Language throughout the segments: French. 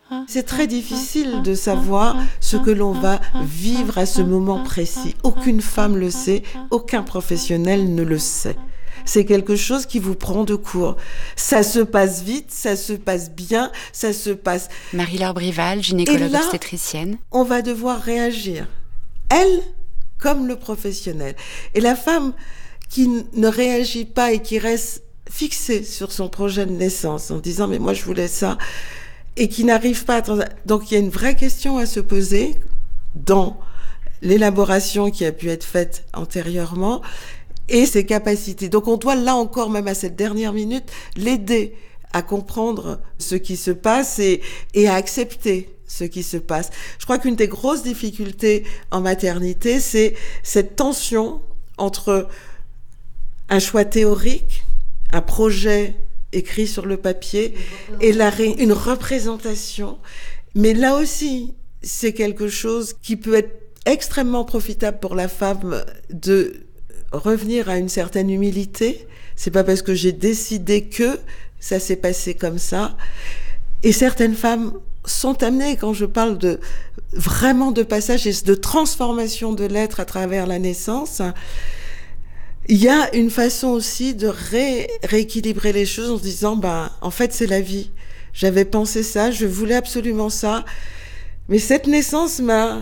C'est très difficile de savoir ce que l'on va vivre à ce moment précis. Aucune femme le sait, aucun professionnel ne le sait. C'est quelque chose qui vous prend de court. Ça se passe vite, ça se passe bien, ça se passe... Marie-Laure Brival, gynécologue obstétricienne. On va devoir réagir. Elle, comme le professionnel. Et la femme qui ne réagit pas et qui reste fixée sur son projet de naissance en disant « mais moi je voulais ça », et qui n'arrive pas à... Donc il y a une vraie question à se poser dans l'élaboration qui a pu être faite antérieurement et ses capacités. Donc on doit là encore, même à cette dernière minute, l'aider à comprendre ce qui se passe et à accepter ce qui se passe. Je crois qu'une des grosses difficultés en maternité, c'est cette tension entre un choix théorique, un projet écrit sur le papier et une représentation. Mais là aussi, c'est quelque chose qui peut être extrêmement profitable pour la femme de revenir à une certaine humilité. C'est pas parce que j'ai décidé que ça s'est passé comme ça. Et certaines femmes sont amenées, quand je parle de vraiment de passage et de transformation de l'être à travers la naissance, il y a une façon aussi de rééquilibrer les choses en se disant, en fait, c'est la vie. J'avais pensé ça, je voulais absolument ça. Mais cette naissance m'a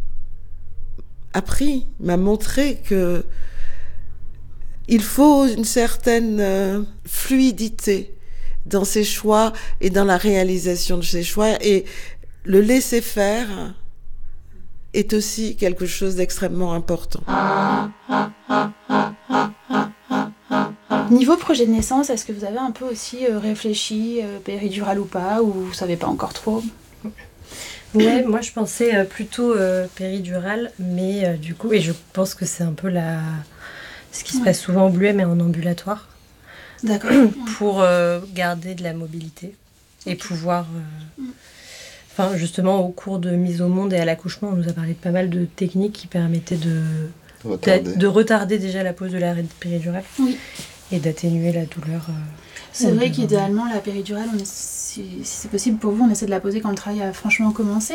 montré que il faut une certaine fluidité dans ses choix et dans la réalisation de ses choix. Et le laisser faire est aussi quelque chose d'extrêmement important. Niveau projet de naissance, est-ce que vous avez un peu aussi réfléchi, péridurale ou pas, ou vous savez pas encore trop ? Ouais, moi je pensais plutôt péridurale, mais du coup, et je pense que c'est un peu ce qui se passe souvent au Bluet, mais en ambulatoire. D'accord. Pour garder de la mobilité et pouvoir... Enfin, justement, au cours de mise au monde et à l'accouchement, on nous a parlé de pas mal de techniques qui permettaient de retarder déjà la pose de la péridurale et d'atténuer la douleur. C'est vrai qu'idéalement, la péridurale, si c'est possible pour vous, on essaie de la poser quand le travail a franchement commencé.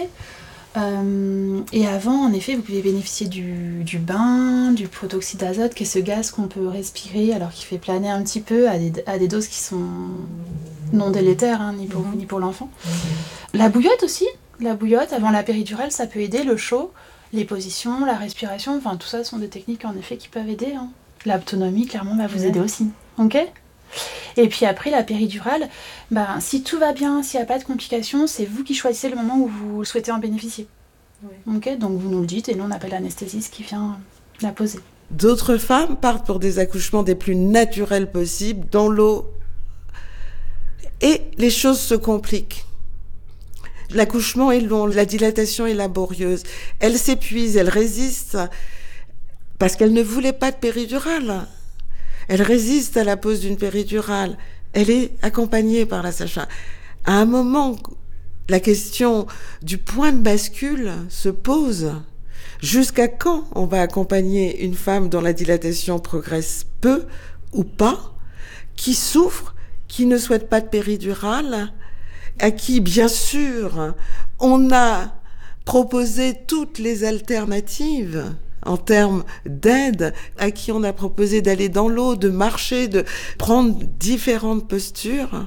Et avant, en effet, vous pouvez bénéficier du bain, du protoxyde d'azote, qui est ce gaz qu'on peut respirer, alors qu'il fait planer un petit peu à des doses qui sont non délétères, ni pour vous ni pour l'enfant. La bouillotte aussi. La bouillotte, avant la péridurale, ça peut aider, le chaud, les positions, la respiration, enfin tout ça sont des techniques en effet qui peuvent aider. L'autonomie, clairement, va vous aider aussi. Ok ? Et puis après, la péridurale, si tout va bien, s'il n'y a pas de complications, c'est vous qui choisissez le moment où vous souhaitez en bénéficier. Ok ? Donc vous nous le dites et nous on appelle l'anesthésiste qui vient la poser. D'autres femmes partent pour des accouchements des plus naturels possibles, dans l'eau. Et les choses se compliquent. L'accouchement est long, la dilatation est laborieuse. Elle s'épuise, elle résiste parce qu'elle ne voulait pas de péridurale. Elle résiste à la pose d'une péridurale. Elle est accompagnée par la sage-femme. À un moment, la question du point de bascule se pose. Jusqu'à quand on va accompagner une femme dont la dilatation progresse peu ou pas, qui souffre, qui ne souhaite pas de péridurale, à qui, bien sûr, on a proposé toutes les alternatives en termes d'aide, à qui on a proposé d'aller dans l'eau, de marcher, de prendre différentes postures,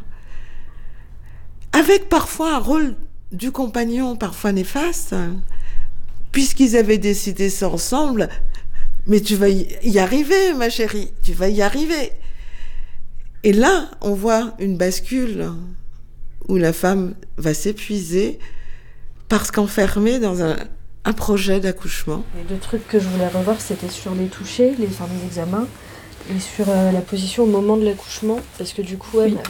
avec parfois un rôle du compagnon, parfois néfaste, puisqu'ils avaient décidé ça ensemble. Mais tu vas y arriver, ma chérie, tu vas y arriver. Et là, on voit une bascule où la femme va s'épuiser parce qu'enfermée dans un projet d'accouchement. Les deux trucs que je voulais revoir, c'était sur les touchés, les examens, et sur la position au moment de l'accouchement, parce que du coup, elle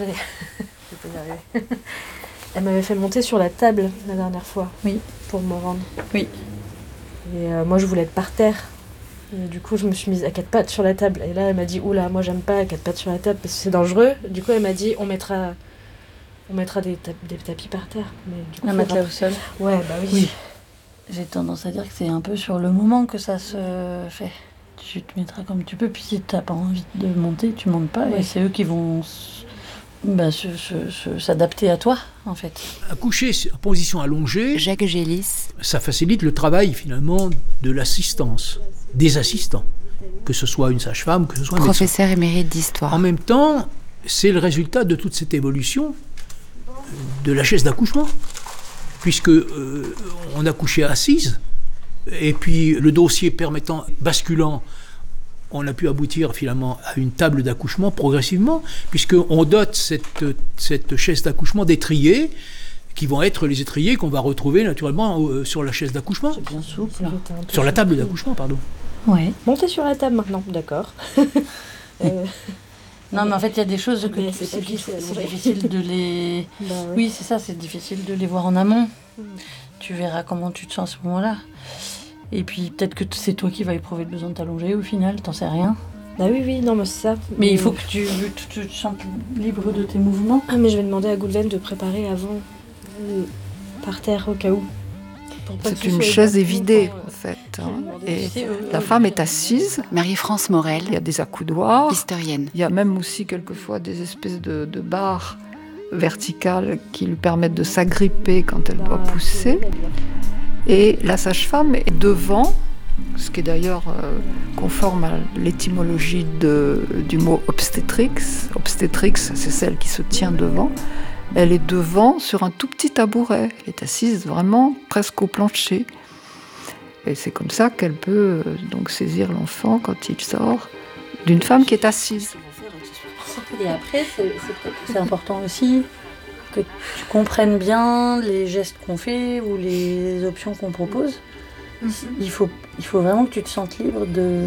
m'avait fait monter sur la table la dernière fois, pour me rendre. Oui. Et moi, je voulais être par terre. Et du coup, je me suis mise à 4 pattes sur la table. Et là, elle m'a dit, oula, moi, j'aime pas à 4 pattes sur la table parce que c'est dangereux. Du coup, elle m'a dit, on mettra des tapis par terre. Mais du coup, un matelas au sol. Ouais, oui. J'ai tendance à dire que c'est un peu sur le moment que ça se fait. Tu te mettras comme tu peux, puis si t'as pas envie de monter, tu montes pas, et c'est eux qui vont s'adapter à toi, en fait. Accoucher en position allongée, Jacques Gélis, ça facilite le travail, finalement, de l'assistance, des assistants, que ce soit une sage-femme, que ce soit un médecin. professeur émérite d'histoire. En même temps, c'est le résultat de toute cette évolution de la chaise d'accouchement, puisque on accouchait assise, et puis le dossier basculant, on a pu aboutir finalement à une table d'accouchement progressivement, puisqu'on dote cette chaise d'accouchement d'étriers, qui vont être les étriers qu'on va retrouver naturellement sur la chaise d'accouchement. C'est bien souple. Sur la table d'accouchement, pardon. Ouais. Montez sur la table maintenant, d'accord. Non, mais en fait, il y a des choses que Mais c'est difficile de les... Oui, c'est ça, c'est difficile de les voir en amont. Tu verras comment tu te sens à ce moment-là. Et puis, peut-être que c'est toi qui vas éprouver le besoin de t'allonger, au final, t'en sais rien. Bah oui, non, mais c'est ça. Mais il faut que tu te sentes libre de tes mouvements. Ah, mais je vais demander à Goulven de préparer avant, par terre, au cas où. C'est une chaise évidée, en fait. Et la femme est assise. Marie-France Morel, Il y a des accoudoirs. historienne. Il y a même aussi quelquefois des espèces de barres verticales qui lui permettent de s'agripper quand elle doit pousser. Et la sage-femme est devant, ce qui est d'ailleurs conforme à l'étymologie du mot obstétrix. Obstétrix, c'est celle qui se tient devant. Elle est devant sur un tout petit tabouret. Elle est assise vraiment presque au plancher. Et c'est comme ça qu'elle peut donc saisir l'enfant quand il sort d'une femme qui est assise. Et après, c'est important aussi que tu comprennes bien les gestes qu'on fait ou les options qu'on propose. Il faut vraiment que tu te sentes libre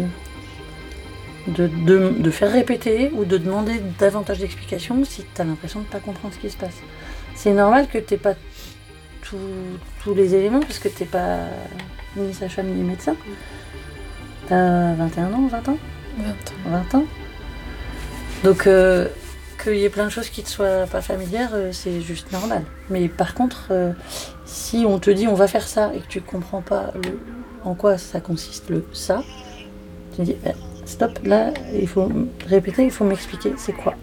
de faire répéter ou de demander davantage d'explications si tu as l'impression de ne pas comprendre ce qui se passe. C'est normal que tu n'aies pas tous les éléments parce que tu n'es pas ni sage-femme ni médecin. Tu as 21 ans, 20 ans 20 ans. Donc qu'il y ait plein de choses qui ne te soient pas familières, c'est juste normal. Mais par contre, si on te dit on va faire ça et que tu ne comprends pas en quoi ça consiste ça, tu dis stop, là il faut répéter, il faut m'expliquer c'est quoi.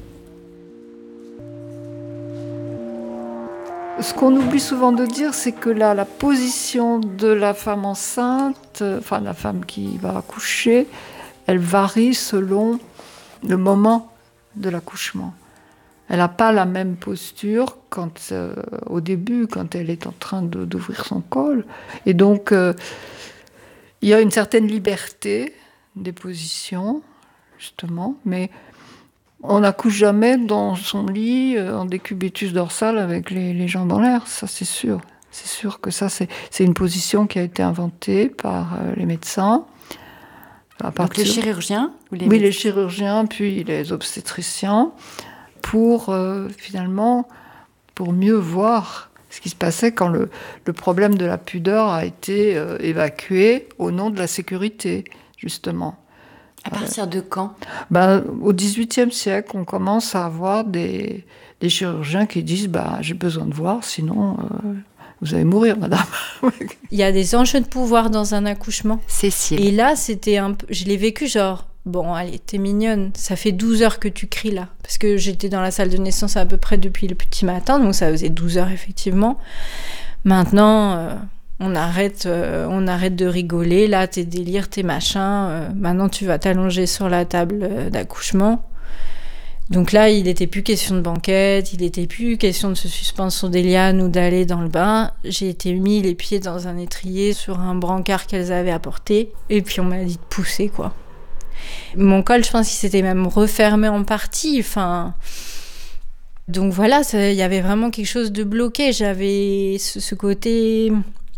Ce qu'on oublie souvent de dire, c'est que là, la position de la femme enceinte, enfin la femme qui va accoucher, elle varie selon le moment de l'accouchement. Elle n'a pas la même posture au début, quand elle est en train d'ouvrir son col. Et donc, il y a une certaine liberté des positions, justement, mais on n'accouche jamais dans son lit en décubitus dorsal avec les jambes en l'air, ça c'est sûr. C'est sûr que ça, c'est une position qui a été inventée par les médecins. Donc les chirurgiens Oui, les chirurgiens, puis les obstétriciens, pour finalement, pour mieux voir ce qui se passait quand le problème de la pudeur a été évacué au nom de la sécurité, justement. À partir de quand ? Au XVIIIe siècle, on commence à avoir des chirurgiens qui disent j'ai besoin de voir, sinon vous allez mourir, madame. Il y a des enjeux de pouvoir dans un accouchement. Cécile. Et là, c'était je l'ai vécu genre, bon, allez, t'es mignonne, ça fait 12 heures que tu cries là. Parce que j'étais dans la salle de naissance à peu près depuis le petit matin, donc ça faisait 12 heures effectivement. Maintenant... On arrête de rigoler, là, tes délires, tes machins. Maintenant, tu vas t'allonger sur la table d'accouchement. Donc là, il n'était plus question de banquette, il n'était plus question de se suspendre sur des lianes ou d'aller dans le bain. J'ai été mis les pieds dans un étrier sur un brancard qu'elles avaient apporté. Et puis, on m'a dit de pousser, quoi. Mon col, je pense qu'il s'était même refermé en partie. Enfin... Donc voilà, il y avait vraiment quelque chose de bloqué. J'avais ce côté...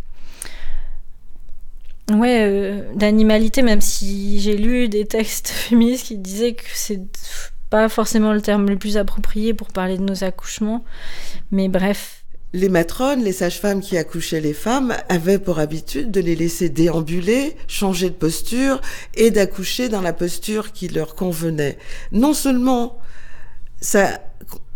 d'animalité, même si j'ai lu des textes féministes qui disaient que c'est pas forcément le terme le plus approprié pour parler de nos accouchements, mais bref. Les matrones, les sages-femmes qui accouchaient les femmes avaient pour habitude de les laisser déambuler, changer de posture et d'accoucher dans la posture qui leur convenait. Non seulement ça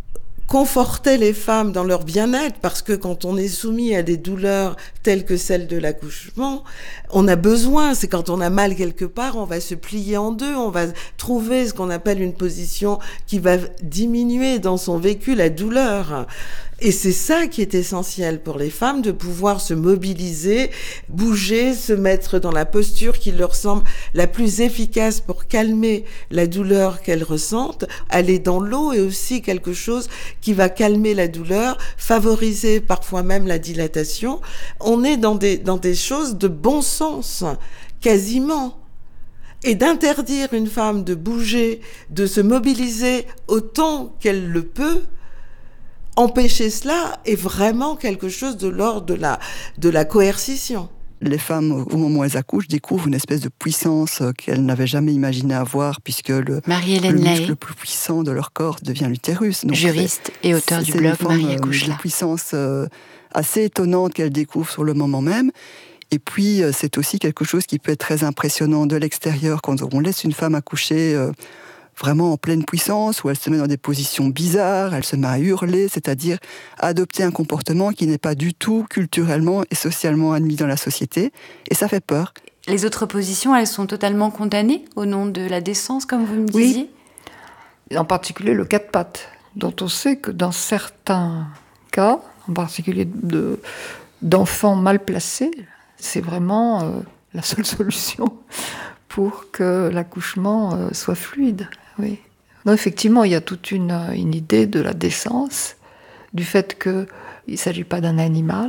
confortait les femmes dans leur bien-être, parce que quand on est soumis à des douleurs telles que celles de l'accouchement, on a besoin, c'est quand on a mal quelque part, on va se plier en deux, on va trouver ce qu'on appelle une position qui va diminuer dans son vécu la douleur. Et c'est ça qui est essentiel pour les femmes, de pouvoir se mobiliser, bouger, se mettre dans la posture qui leur semble la plus efficace pour calmer la douleur qu'elles ressentent. Aller dans l'eau est aussi quelque chose qui va calmer la douleur, favoriser parfois même la dilatation. On est dans des choses de bon sens, quasiment. Et d'interdire une femme de bouger, de se mobiliser autant qu'elle le peut, empêcher cela est vraiment quelque chose de l'ordre de la coercition. Les femmes, au moment où elles accouchent, découvrent une espèce de puissance qu'elles n'avaient jamais imaginé avoir, puisque le muscle le plus puissant de leur corps devient l'utérus. Donc juriste et auteur du blog Marie accouche là. C'est une puissance assez étonnante qu'elles découvrent sur le moment même. Et puis, c'est aussi quelque chose qui peut être très impressionnant de l'extérieur, quand on laisse une femme accoucher vraiment en pleine puissance, où elle se met dans des positions bizarres, elle se met à hurler, c'est-à-dire adopter un comportement qui n'est pas du tout culturellement et socialement admis dans la société, et ça fait peur. Les autres positions, elles sont totalement condamnées au nom de la décence, comme vous me disiez ? Oui, en particulier le quatre pattes, dont on sait que dans certains cas, en particulier d'enfants mal placés, c'est vraiment la seule solution pour que l'accouchement soit fluide. Oui. Non, effectivement, il y a toute une idée de la décence, du fait qu'il ne s'agit pas d'un animal,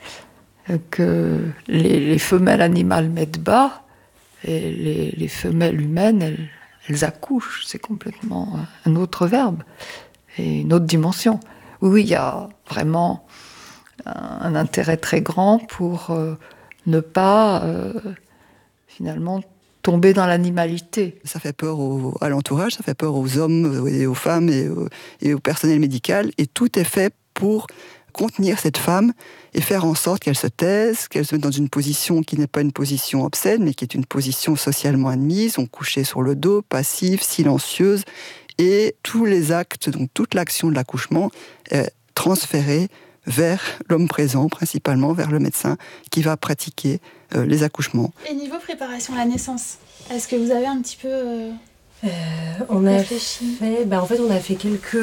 que les femelles animales mettent bas, et les femelles humaines, elles accouchent. C'est complètement un autre verbe, et une autre dimension. Oui, il y a vraiment un intérêt très grand pour ne pas, finalement, tomber dans l'animalité. Ça fait peur à l'entourage, ça fait peur aux hommes et aux femmes et au personnel médical, et tout est fait pour contenir cette femme et faire en sorte qu'elle se taise, qu'elle se mette dans une position qui n'est pas une position obscène, mais qui est une position socialement admise, on couchait sur le dos, passive, silencieuse, et tous les actes, donc toute l'action de l'accouchement est transférée vers l'homme présent, principalement vers le médecin qui va pratiquer les accouchements. Et niveau préparation à la naissance, est-ce que vous avez un petit peu réfléchi ? En fait, on a fait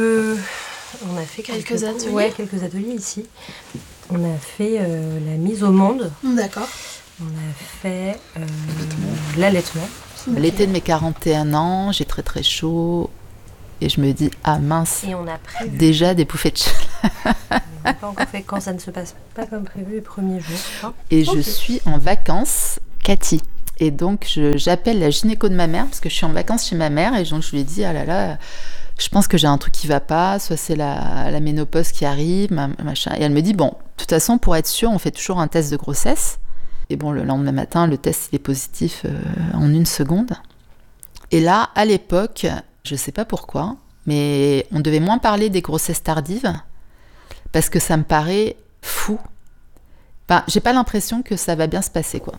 quelques ateliers. Ouais, quelques ateliers ici. On a fait la mise au monde. D'accord. On a fait l'allaitement. L'été de mes 41 ans, j'ai très très chaud. Et je me dis, ah mince, et on a déjà des bouffées de chaleur. On n'a pas encore fait quand ça ne se passe pas comme prévu les premiers jours. Hein. Et je suis en vacances, Cathy. Et donc, j'appelle la gynéco de ma mère, parce que je suis en vacances chez ma mère. Et donc, je lui ai dit, ah là là, je pense que j'ai un truc qui va pas. Soit c'est la ménopause qui arrive, machin. Et elle me dit, bon, de toute façon, pour être sûre, on fait toujours un test de grossesse. Et bon, le lendemain matin, le test, il est positif en 1 seconde. Et là, à l'époque, je sais pas pourquoi, mais on devait moins parler des grossesses tardives parce que ça me paraît fou. J'ai pas l'impression que ça va bien se passer, quoi.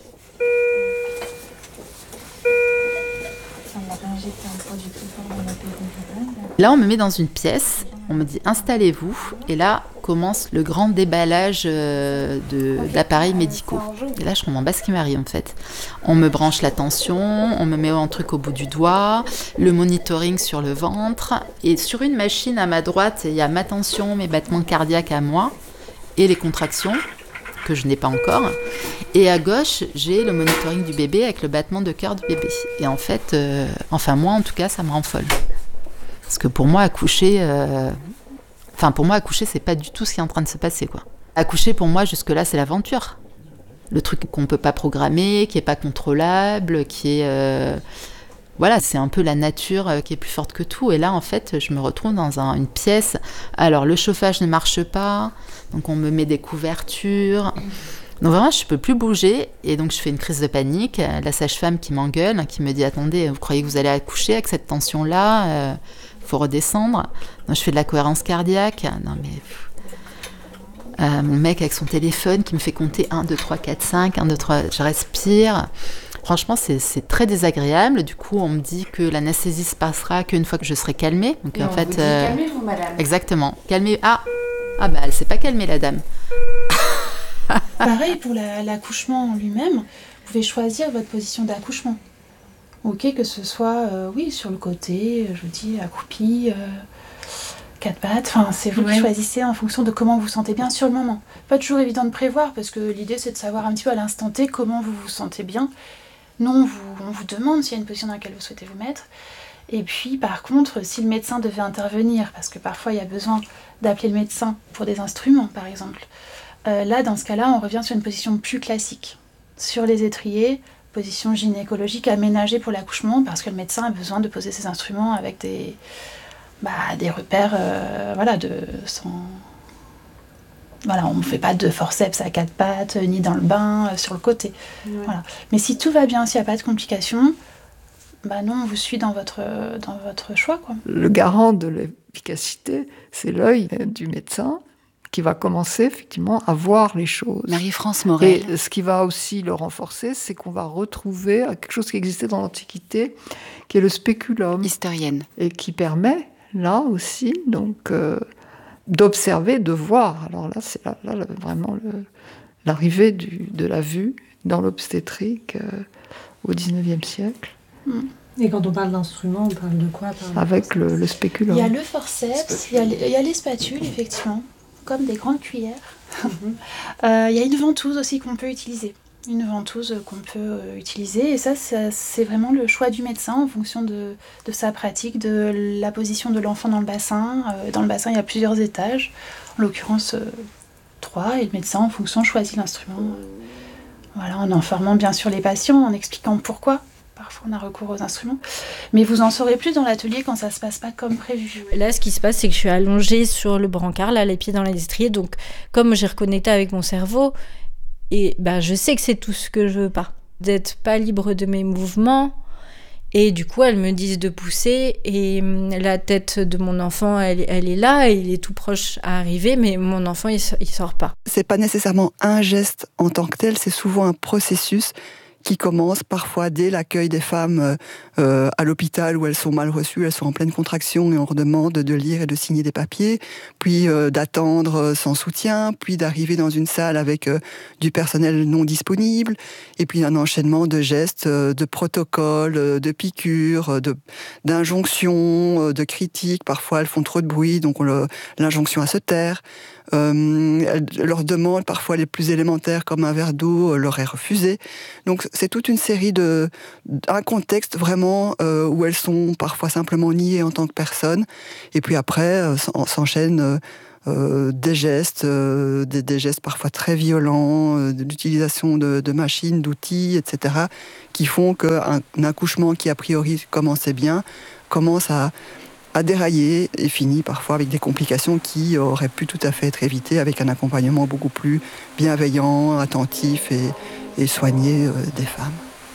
Là, on me met dans une pièce, on me dit installez-vous, et là commence le grand déballage d'appareils médicaux. Et là, je m'en bats ce qui m'arrive en fait. On me branche la tension, on me met un truc au bout du doigt, le monitoring sur le ventre, et sur une machine à ma droite, il y a ma tension, mes battements cardiaques à moi, et les contractions, que je n'ai pas encore. Et à gauche, j'ai le monitoring du bébé avec le battement de cœur du bébé. Et en fait, moi en tout cas, ça me rend folle. Parce que pour moi, accoucher, c'est pas du tout ce qui est en train de se passer, quoi. Accoucher, pour moi, jusque-là, c'est l'aventure. Le truc qu'on peut pas programmer, qui est pas contrôlable, qui est... c'est un peu la nature qui est plus forte que tout. Et là, en fait, je me retrouve dans une pièce. Alors, le chauffage ne marche pas, donc on me met des couvertures. Donc vraiment, je peux plus bouger. Et donc, je fais une crise de panique. La sage-femme qui m'engueule, qui me dit « Attendez, vous croyez que vous allez accoucher avec cette tension-là faut redescendre. » Donc, je fais de la cohérence cardiaque. Non, mais... mon mec avec son téléphone qui me fait compter 1, 2, 3, 4, 5, 1, 2, 3, je respire. Franchement, c'est très désagréable. Du coup, on me dit que l'anesthésie se passera qu'une fois que je serai calmée. Donc Et en on fait, vous dit, calmez-vous, madame. Exactement. Calmez. Ah bah elle s'est pas calmée, la dame. Pareil pour l'accouchement en lui-même, vous pouvez choisir votre position d'accouchement. Ok, que ce soit, sur le côté, je vous dis, accroupi, quatre pattes, enfin, c'est vous qui choisissez en fonction de comment vous vous sentez bien sur le moment. Pas toujours évident de prévoir, parce que l'idée c'est de savoir un petit peu à l'instant T comment vous vous sentez bien. Nous, on vous demande s'il y a une position dans laquelle vous souhaitez vous mettre. Et puis, par contre, si le médecin devait intervenir, parce que parfois il y a besoin d'appeler le médecin pour des instruments, par exemple, là, dans ce cas-là, on revient sur une position plus classique. Sur les étriers, position gynécologique aménagée pour l'accouchement, parce que le médecin a besoin de poser ses instruments avec des repères, on ne fait pas de forceps à quatre pattes, ni dans le bain, sur le côté. Ouais. Voilà. Mais si tout va bien, s'il n'y a pas de complications, non, on vous suit dans votre choix, quoi. Le garant de l'efficacité, c'est l'œil du médecin qui va commencer effectivement à voir les choses. Marie-France Morel. Et ce qui va aussi le renforcer, c'est qu'on va retrouver quelque chose qui existait dans l'Antiquité, qui est le spéculum. Historienne. Et qui permet, là aussi, donc, d'observer, de voir. Alors là, c'est vraiment l'arrivée de la vue dans l'obstétrique au XIXe siècle. Et quand on parle d'instruments, on parle de quoi? Avec le spéculum. Il y a le forceps, il y a les spatules, effectivement, comme des grandes cuillères. Il y a une ventouse aussi qu'on peut utiliser. Et ça, c'est vraiment le choix du médecin en fonction de sa pratique, de la position de l'enfant dans le bassin. Dans le bassin, il y a plusieurs étages, en l'occurrence 3, et le médecin, en fonction, choisit l'instrument. Voilà, en informant bien sûr les patients, en expliquant pourquoi. Parfois, on a recours aux instruments. Mais vous en saurez plus dans l'atelier quand ça se passe pas comme prévu. Là, ce qui se passe, c'est que je suis allongée sur le brancard, là, les pieds dans les étriers. Donc, comme j'ai reconnecté avec mon cerveau, et je sais que c'est tout ce que je veux pas. D'être pas libre de mes mouvements. Et du coup, elles me disent de pousser. Et la tête de mon enfant, elle est là. Et il est tout proche à arriver. Mais mon enfant, il sort pas. C'est pas nécessairement un geste en tant que tel. C'est souvent un processus qui commence parfois dès l'accueil des femmes à l'hôpital où elles sont mal reçues, elles sont en pleine contraction et on leur demande de lire et de signer des papiers, puis d'attendre sans soutien, puis d'arriver dans une salle avec du personnel non disponible, et puis un enchaînement de gestes, de protocoles, de piqûres, d'injonctions, de critiques. Parfois elles font trop de bruit, donc l'injonction à se taire. Leurs demandes, parfois les plus élémentaires comme un verre d'eau, leur est refusé. Donc c'est toute une série un contexte vraiment où elles sont parfois simplement niées en tant que personnes. Et puis après s'enchaînent des gestes parfois très violents, de l'utilisation de machines, d'outils, etc., qui font qu'un accouchement qui a priori commençait bien commence à dérailler et finit parfois avec des complications qui auraient pu tout à fait être évitées avec un accompagnement beaucoup plus bienveillant, attentif et soigné des femmes.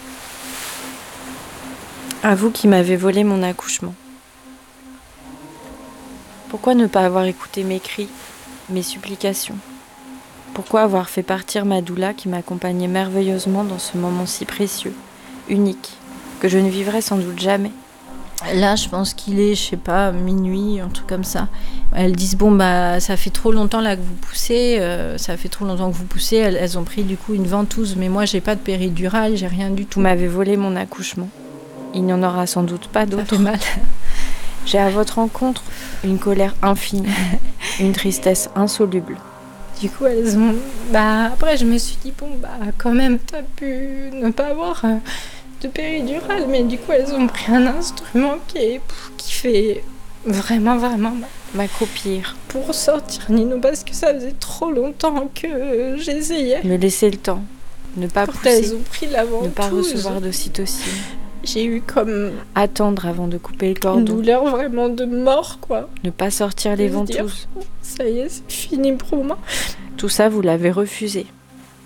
À vous qui m'avez volé mon accouchement. Pourquoi ne pas avoir écouté mes cris, mes supplications? Pourquoi avoir fait partir ma doula qui m'accompagnait merveilleusement dans ce moment si précieux, unique, que je ne vivrai sans doute jamais? Là, je pense qu'il est, minuit, un truc comme ça. Elles disent, ça fait trop longtemps là que vous poussez, Elles ont pris du coup une ventouse, mais moi, j'ai pas de péridurale, j'ai rien du tout. Vous m'avez volé mon accouchement. Il n'y en aura sans doute pas d'autres. Ça fait mal. J'ai à votre rencontre une colère infinie, une tristesse insoluble. Du coup, elles ont... après, je me suis dit, quand même, t'as pu ne pas avoir... de péridurale, mais du coup elles ont pris un instrument qui fait vraiment m'accroupir pour sortir Nino, parce que ça faisait trop longtemps que j'essayais. Me laisser le temps, ne pas pousser, elles ont pris la ventouse, ne pas recevoir d'ocytocine. J'ai eu comme attendre avant de couper le cordon. Une douleur vraiment de mort, quoi. Ne pas sortir les ventouses. Ça y est, c'est fini pour moi. Tout ça, vous l'avez refusé. Pourquoi ?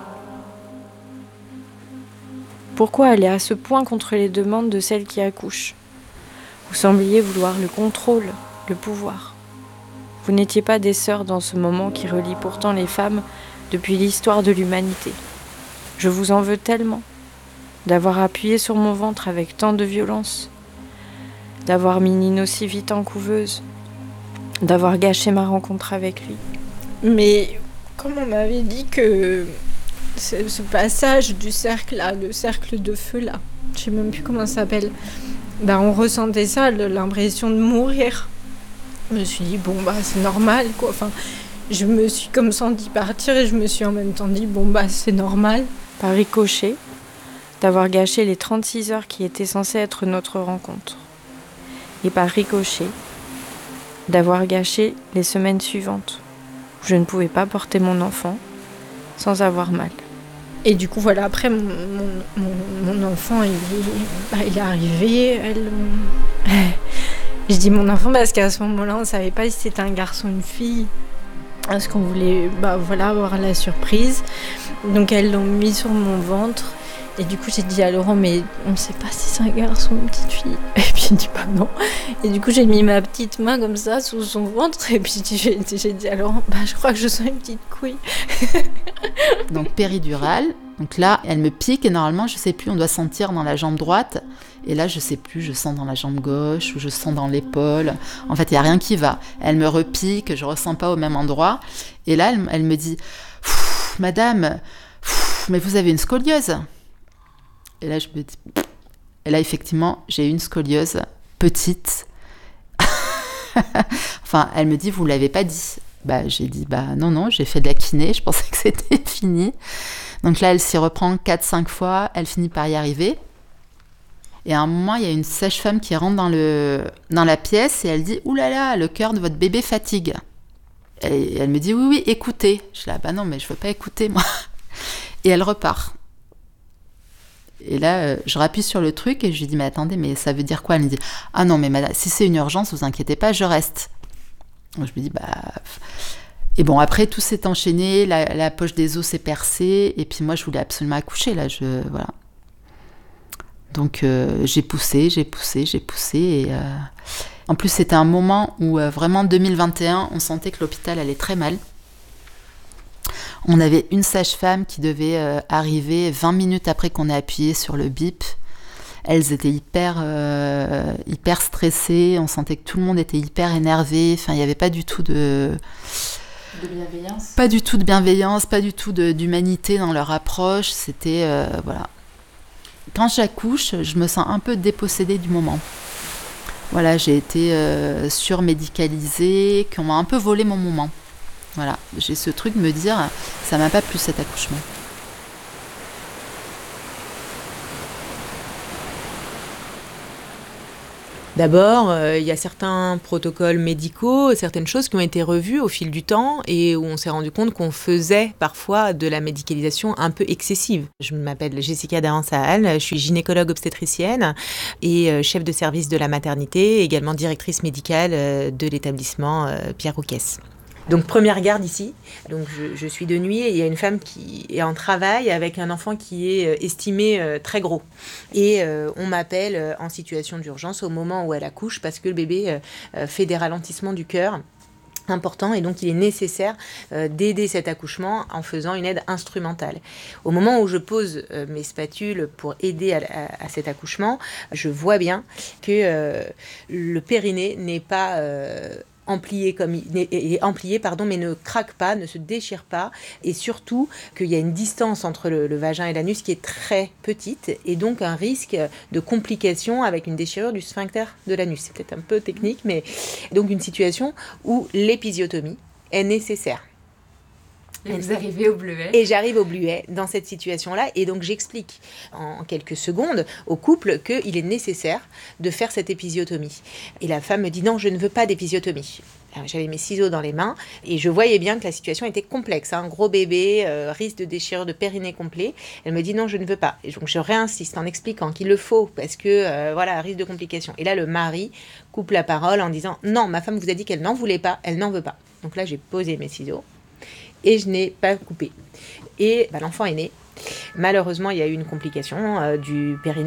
Pourquoi aller à ce point contre les demandes de celles qui accouchent? Vous sembliez vouloir le contrôle, le pouvoir. Vous n'étiez pas des sœurs dans ce moment qui relie pourtant les femmes depuis l'histoire de l'humanité. Je vous en veux tellement. d'avoir appuyé sur mon ventre avec tant de violence, d'avoir mis Nino si vite en couveuse, d'avoir gâché ma rencontre avec lui. Mais comme on m'avait dit que ce passage du cercle là, le cercle de feu là, je sais même plus comment ça s'appelle, on ressentait ça, l'impression de mourir. Je me suis dit c'est normal quoi. Enfin, je me suis comme sentie partir et je me suis en même temps dit c'est normal. Par ricochet, d'avoir gâché les 36 heures qui étaient censées être notre rencontre. Et par ricochet, d'avoir gâché les semaines suivantes, où je ne pouvais pas porter mon enfant sans avoir mal. Et du coup, voilà, après, mon enfant, il est arrivé. Je dis mon enfant parce qu'à ce moment-là, on ne savait pas si c'était un garçon ou une fille. Parce qu'on voulait avoir la surprise. Donc, elles l'ont mis sur mon ventre. Et du coup, j'ai dit à Laurent, mais on ne sait pas si c'est un garçon ou une petite fille. Et puis il dit non. Et du coup, j'ai mis ma petite main comme ça sous son ventre. Et puis j'ai dit à Laurent, je crois que je sens une petite couille. Donc péridurale. Donc là, elle me pique et normalement, je sais plus, on doit sentir dans la jambe droite. Et là, je sais plus, je sens dans la jambe gauche ou je sens dans l'épaule. En fait, il n'y a rien qui va. Elle me repique, je ressens pas au même endroit. Et là, elle me dit, madame, mais vous avez une scoliose. Et là, je me dis... Et là, effectivement, j'ai une scoliose petite. Enfin, elle me dit, vous ne l'avez pas dit. J'ai dit, non, j'ai fait de la kiné, je pensais que c'était fini. Donc là, elle s'y reprend 4-5 fois, elle finit par y arriver. Et à un moment, il y a une sage-femme qui rentre dans la pièce et elle dit, ouh là là, le cœur de votre bébé fatigue. Et elle me dit, oui, écoutez. Je suis là, non, mais je ne veux pas écouter, moi. Et elle repart. Et là, je rappuie sur le truc et je lui dis, mais attendez, mais ça veut dire quoi? Elle me dit, ah non, mais madame, si c'est une urgence, vous inquiétez pas, je reste. Donc je me dis, Et bon, après, tout s'est enchaîné, la poche des os s'est percée, et puis moi, je voulais absolument accoucher, là, voilà. Donc, j'ai poussé, et... En plus, c'était un moment où, vraiment, 2021, on sentait que l'hôpital allait très mal. On avait une sage-femme qui devait arriver 20 minutes après qu'on ait appuyé sur le bip. Elles étaient hyper stressées. On sentait que tout le monde était hyper énervé. Enfin, il n'y avait pas du tout de bienveillance. Pas du tout de bienveillance, pas du tout d'humanité dans leur approche. C'était... voilà. Quand j'accouche, je me sens un peu dépossédée du moment. Voilà, j'ai été surmédicalisée, qu'on m'a un peu volé mon moment. Voilà, j'ai ce truc de me dire, ça m'a pas plu cet accouchement. D'abord, il y a certains protocoles médicaux, certaines choses qui ont été revues au fil du temps et où on s'est rendu compte qu'on faisait parfois de la médicalisation un peu excessive. Je m'appelle Jessica Dahan-Sahal, je suis gynécologue obstétricienne et chef de service de la maternité, également directrice médicale de l'établissement Pierre Rouquès. Donc première garde ici, donc je suis de nuit et il y a une femme qui est en travail avec un enfant qui est estimé très gros. Et on m'appelle en situation d'urgence au moment où elle accouche parce que le bébé fait des ralentissements du cœur importants et donc il est nécessaire d'aider cet accouchement en faisant une aide instrumentale. Au moment où je pose mes spatules pour aider à cet accouchement, je vois bien que le périnée n'est pas... amplié mais ne craque pas, ne se déchire pas, et surtout qu'il y a une distance entre le vagin et l'anus qui est très petite, et donc un risque de complication avec une déchirure du sphincter de l'anus. C'est peut-être un peu technique, mais donc une situation où l'épisiotomie est nécessaire. Et vous arrivez au Bleuet. Et j'arrive au Bleuet dans cette situation-là. Et donc, j'explique en quelques secondes au couple qu'il est nécessaire de faire cette épisiotomie. Et la femme me dit non, je ne veux pas d'épisiotomie. Alors, j'avais mes ciseaux dans les mains et je voyais bien que la situation était complexe. Un gros bébé, risque de déchirure de périnée complet. Elle me dit non, je ne veux pas. Et donc, je réinsiste en expliquant qu'il le faut parce que, risque de complication. Et là, le mari coupe la parole en disant non, ma femme vous a dit qu'elle n'en voulait pas, elle n'en veut pas. Donc là, j'ai posé mes ciseaux. Et je n'ai pas coupé. Et l'enfant est né. Malheureusement, il y a eu une complication du périnée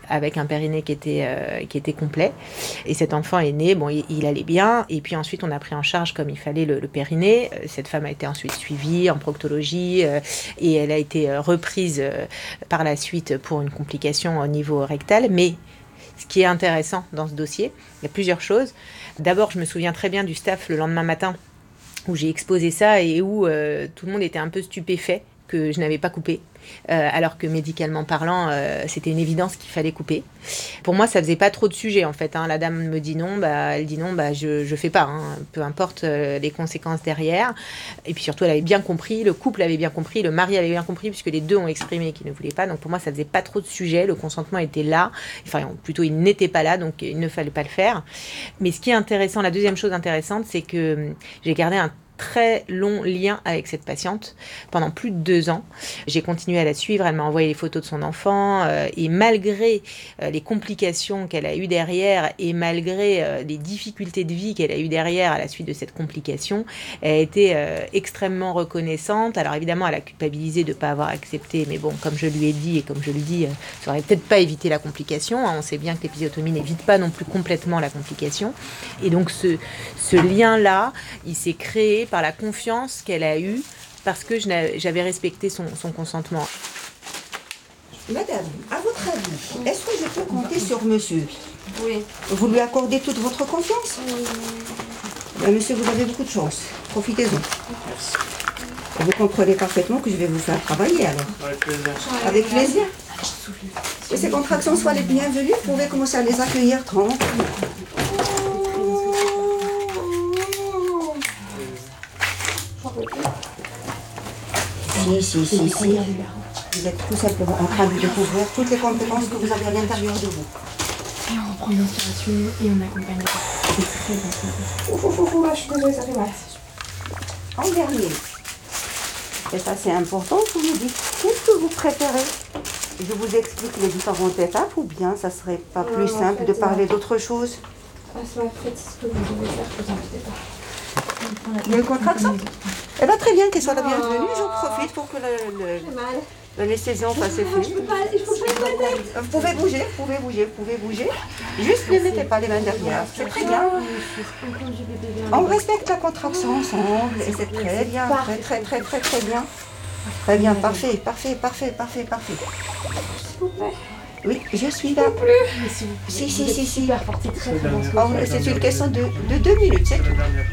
avec un périnée qui était complet. Et cet enfant est né, bon, il allait bien. Et puis ensuite, on a pris en charge comme il fallait le périnée. Cette femme a été ensuite suivie en proctologie et elle a été reprise par la suite pour une complication au niveau rectal. Mais ce qui est intéressant dans ce dossier, il y a plusieurs choses. D'abord, je me souviens très bien du staff le lendemain matin où j'ai exposé ça et où tout le monde était un peu stupéfait que je n'avais pas coupé, alors que médicalement parlant, c'était une évidence qu'il fallait couper. Pour moi, ça faisait pas trop de sujet en fait. La dame me dit non, elle dit non, je fais pas, peu importe les conséquences derrière. Et puis surtout, elle avait bien compris, le couple avait bien compris, le mari avait bien compris, puisque les deux ont exprimé qu'ils ne voulaient pas. Donc pour moi, ça faisait pas trop de sujet. Le consentement était là, enfin plutôt il n'était pas là, donc il ne fallait pas le faire. Mais ce qui est intéressant, la deuxième chose intéressante, c'est que j'ai gardé un très long lien avec cette patiente pendant plus de 2 ans. J'ai continué à la suivre, elle m'a envoyé les photos de son enfant et malgré les complications qu'elle a eues derrière et malgré les difficultés de vie qu'elle a eues derrière à la suite de cette complication, elle a été extrêmement reconnaissante. Alors évidemment, elle a culpabilisé de ne pas avoir accepté, mais bon, comme je lui ai dit et comme je le dis, ça aurait peut-être pas évité la complication. On sait bien que l'épisiotomie n'évite pas non plus complètement la complication. Et donc ce lien-là, il s'est créé par la confiance qu'elle a eue parce que j'avais respecté son consentement. Madame, à votre avis, est-ce que je peux compter sur monsieur? Oui. Vous lui accordez toute votre confiance? Oui. Monsieur, vous avez beaucoup de chance. Profitez-en. Merci. Vous comprenez parfaitement que je vais vous faire travailler alors. Avec plaisir. Avec plaisir. Que ces contractions soient les bienvenues, vous pouvez commencer à les accueillir tranquillement. Si. Vous êtes tout simplement en train de découvrir toutes les compétences que vous avez à l'intérieur de vous. Et on reprend une inspiration et on accompagne. C'est très bien. Je suis désolée, ça fait mal. En dernier, et ça c'est important, vous me dites qu'est-ce que vous préférez? Je vous explique les différentes étapes ou bien ça serait pas plus simple de parler d'autre chose? Faites ce que vous devez faire, vous inquiétez pas. Il y a une contraction? Eh bien très bien, qu'elle soit la bienvenue, j'en profite pour que l'anesthésion fasse effet. Je peux pas vous pouvez bouger. Juste ne mettez pas les mains derrière, c'est très bien. On respecte la contraction ensemble et c'est très bien, très bien. Très bien, parfait. Oui, je suis là. Si. C'est une question de 2 minutes, c'est tout.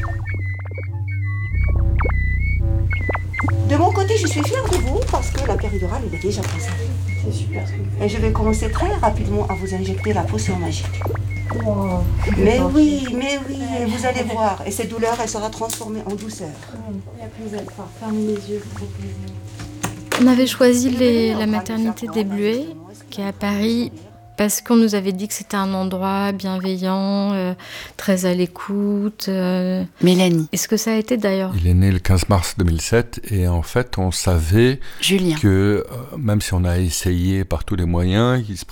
De mon côté, je suis fière de vous parce que la péridurale est déjà passée. C'est super. Et je vais commencer très rapidement à vous injecter la potion magique. Wow. Mais oui, et vous allez voir. Et cette douleur, elle sera transformée en douceur. Fermez les yeux. On avait choisi la maternité des Bluets, qui est à Paris, parce qu'on nous avait dit que c'était un endroit bienveillant, très à l'écoute. Mélanie. Est-ce que ça a été d'ailleurs? Il est né le 15 mars 2007 et en fait on savait Julien. Que même si on a essayé par tous les moyens, qu'il se